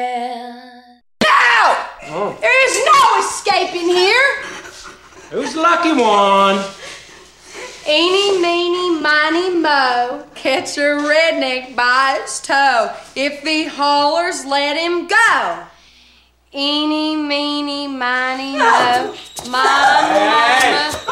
No! Oh. There is no escaping here. Who's the lucky one? Eeny, meeny, miny, moe, catch a redneck by its toe. If he hollers, let him go. Eeny, meeny, miny, moe, my mama.